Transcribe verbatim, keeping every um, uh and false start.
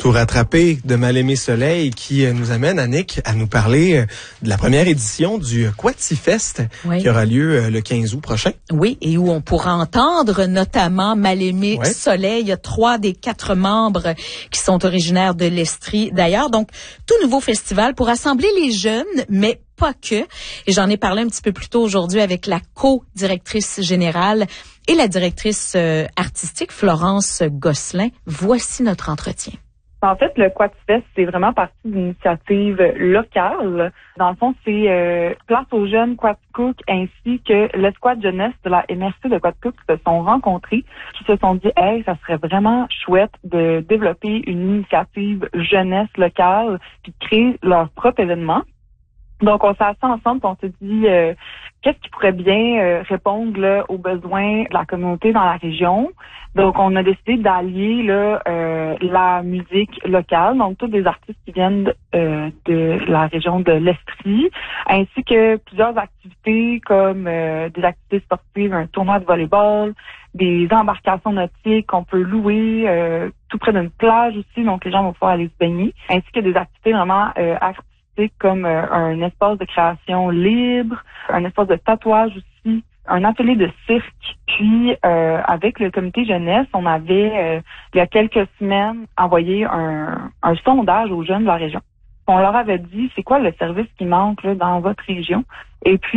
Tout rattrapé de Mal-Aimé Soleil qui nous amène, Annick, à nous parler de la première édition du Quatifest oui. qui aura lieu le quinze août prochain. Oui, et où on pourra entendre notamment Mal-Aimé ouais. Soleil. Il y a trois des quatre membres qui sont originaires de l'Estrie d'ailleurs. Donc, tout nouveau festival pour rassembler les jeunes, mais pas que. Et j'en ai parlé un petit peu plus tôt aujourd'hui avec la co-directrice générale et la directrice euh, artistique, Florence Gosselin. Voici notre entretien. En fait, le Quatifest, c'est vraiment partie d'une initiative locale. Dans le fond, c'est euh, Place aux jeunes Quaticook ainsi que l'escouade jeunesse de la M R C de Quaticook qui se sont rencontrés, qui se sont dit « Hey, ça serait vraiment chouette de développer une initiative jeunesse locale puis de créer leur propre événement. » Donc, on s'est assis ensemble et on s'est dit euh, qu'est-ce qui pourrait bien euh, répondre là, aux besoins de la communauté dans la région. Donc, on a décidé d'allier là euh, la musique locale, donc tous des artistes qui viennent euh, de la région de l'Estrie, ainsi que plusieurs activités comme euh, des activités sportives, un tournoi de volleyball, des embarcations nautiques qu'on peut louer euh, tout près d'une plage aussi, donc les gens vont pouvoir aller se baigner, ainsi que des activités vraiment euh, artistiques comme euh, un espace de création libre, un espace de tatouage aussi, un atelier de cirque. Puis, euh, avec le comité jeunesse, on avait, euh, il y a quelques semaines, envoyé un, un sondage aux jeunes de la région. On leur avait dit, c'est quoi le service qui manque là, dans votre région? Et puis,